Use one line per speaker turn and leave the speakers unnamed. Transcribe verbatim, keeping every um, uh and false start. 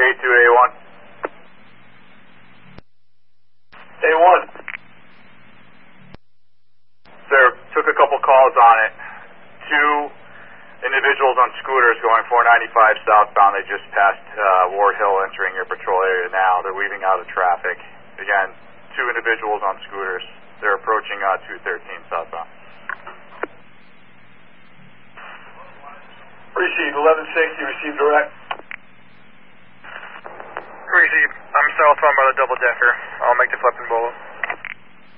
A two, A one. A one. Sir, took a couple calls on it. Two individuals on scooters going four ninety-five southbound. They just passed uh, Ward Hill, entering your patrol area now. They're weaving out of traffic. Again, two individuals on scooters. They're approaching uh, two thirteen southbound.
Received, eleven sixty, received direct.
Received, I'm southbound by the double decker. I'll make the flip and bolo.